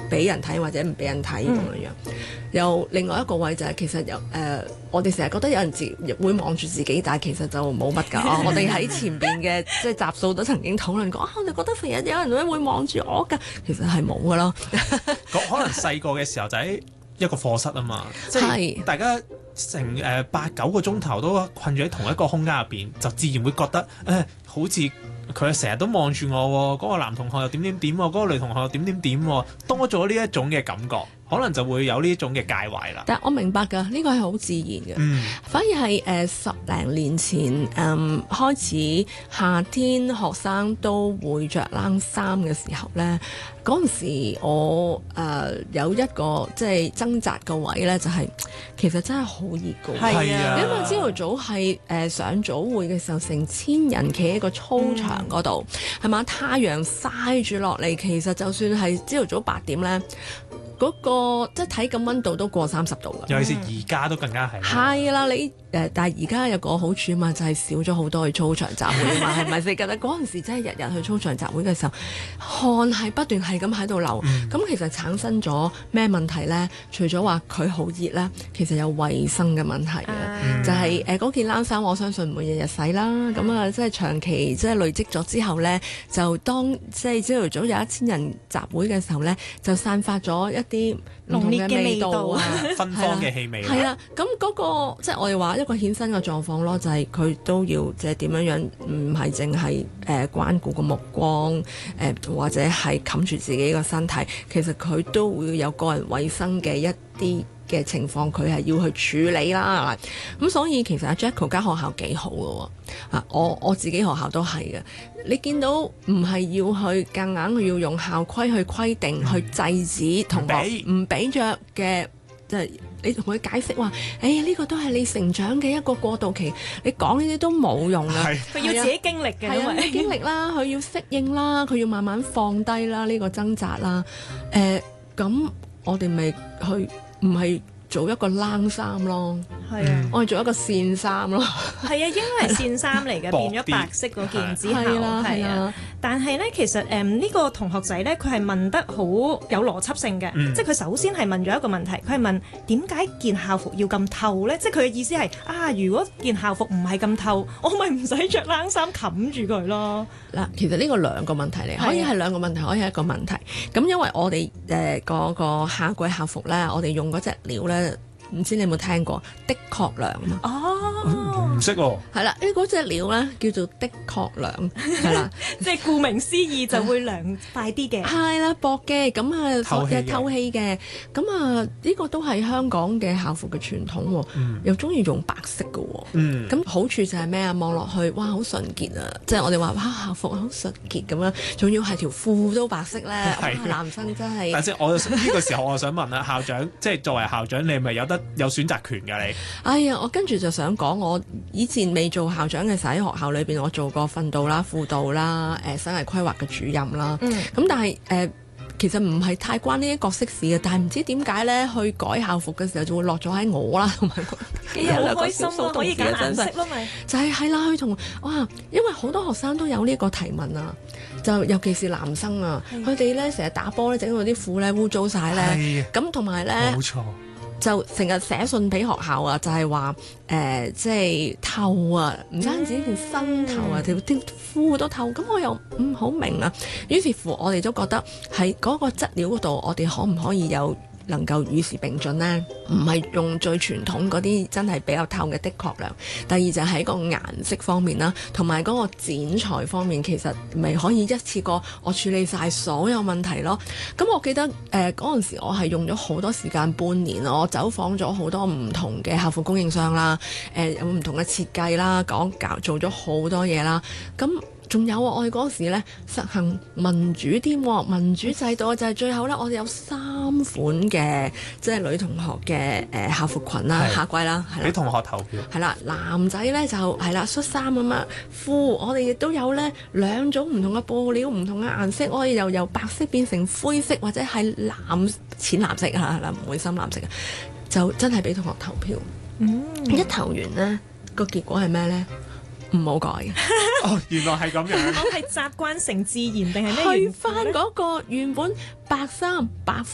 俾人睇或者唔俾人睇咁樣。又另外一個位就係其實我哋成日覺得有人會望住自己，但係其實就冇乜㗎。我哋喺前邊嘅即係集數都曾經討論過，我哋覺得成日有人咧會望住我㗎，其實係冇㗎咯。 可能細個嘅時候就喺一個課室啊嘛，即係大家成8-9個鐘頭都困住喺同一個空間入邊，就自然會覺得好似佢成日都望住我喎，嗰個男同學又點點點喎，嗰個女同學又點點點喎，多咗呢一種嘅感覺，可能就會有呢種嘅介懷啦。 但係我明白㗎，呢個係好自然嘅。反而係10零年前開始夏天學生都會着冷衫嘅時候咧，嗰陣時我有一個即係掙扎個位咧，就係其實真係好熱㗎。 係啊， 因為朝頭早係上早會嘅時候，成千人企喺個操場嗰度，係嘛？太陽曬住落嚟，其實就算係朝頭早8點咧，嗰個即係體感溫度都過30度㗎。 尤其是而家都更加係。 係啦，但係而家有個好處嘛，就係少咗好多去操場集會啊嘛，係咪先？覺得嗰陣時真係日日去操場集會嘅時候，汗係不斷係咁喺度流。咁其實產生咗咩問題咧？除咗話佢好熱咧，其實有衞生嘅問題嘅，就係嗰件冷衫，我相信唔會日日洗啦。咁啊，即係長期即係累積咗之後咧，就當即係朝頭早有1000人集會嘅時候咧，就散發咗一啲濃烈嘅味道啊， 芬芳嘅氣味。 係啊，咁嗰個即係我哋話一個衍生嘅狀況咯，就係佢都要即係點樣樣，唔係淨係關顧個目光或者係冚住自己個身體，其實佢都會有個人衞生嘅一啲嘅情況，佢係要去處理啦。咁所以其實阿 Jacko 間學校幾好嘅喎，我自己學校都係嘅。你見到唔係要去夾硬要用校規去規定去制止同學唔俾着嘅，即係你同佢解釋話，呢個都係你成長嘅一個過渡期，你講呢啲都冇用啊。 佢要自己經歷嘅，因為經歷啦，佢要適應啦，佢要慢慢放低啦呢個掙扎啦。咁我哋咪去唔係做一個冷衫咯， 係啊， 我哋做一個線衫咯， 係啊，應該係線衫嚟嘅，變咗白色嗰件之後，係啊。但係咧，其實呢個同學仔咧，佢係問得好有邏輯性嘅，即係佢首先係問咗一個問題，佢係問點解件校服要咁透咧？即係佢嘅意思係如果件校服唔係咁透，我咪唔使着冷衫冚住佢咯。 嗱，其實呢個兩個問題嚟，可以係兩個問題，可以係一個問題。咁因為我哋嗰個夏季校服咧，我哋用嗰隻料咧，唔知你有冇聽過的確良啊？ 哦， 唔識喎。係啦，嗰隻料咧叫做的確良，係啦， 即係顧名思義就會涼快啲嘅。係啦，薄嘅，咁啊透氣嘅，咁啊呢個都係香港嘅校服嘅傳統喎，又中意用白色嘅喎，咁好處就係咩啊？望落去哇好純潔啊！即係我哋話哇校服好純潔咁樣，仲要係條褲都白色咧，男生真係。 但係我呢個時候我想問啦，校長即係作為校長，你係咪有選擇權㗎你？ 哎呀，我跟住就想講，我以前未做校長嘅時候喺學校裏邊，我做過訓導啦、輔導啦、生涯規劃嘅主任啦。咁但係其實唔係太關呢啲角色事嘅，但係唔知點解咧，去改校服嘅時候就會落咗喺我啦，同埋好開心啊！可以揀顏色咯，咪就係啦，去同因為好多學生都有呢個提問啊，就尤其是男生啊，佢哋咧成日打波咧，整到啲褲咧污糟晒咧，咁同埋咧， 冇錯。 就成日寫信俾學校啊，就係話即係透啊，唔單止件身透啊，條褲都透。咁我又唔好明啊。於是乎，我哋都覺得喺嗰個質料嗰度，我哋可唔可以有能夠與時並進呢？唔係用最傳統嗰啲真係比較透嘅的確良。第二就係個顏色方面啦，同埋嗰個剪裁方面，其實咪可以一次過我處理晒所有問題咯。咁我記得嗰陣時我係用咗好多時間半年，我走訪咗好多唔同嘅校服供應商啦，有唔同嘅設計啦，做咗好多嘢啦，咁。仲有我哋嗰時咧實行民主添，民主制度就係最後咧，我哋有3款嘅即係女同學嘅校服裙啦，夏季啦，係啦， 俾同學投票。 係啦，男仔咧就係啦，恤衫咁啊，褲我哋亦都有咧2種唔同嘅布料，唔同嘅顏色，我哋又由白色變成灰色或者係淺藍色嚇，唔會深藍色嘅，就真係俾同學投票。一投完呢個結果係咩咧？唔好改嘅。 原來係咁樣。 我係習慣成自然定係咩？ 去翻嗰個原本白衫白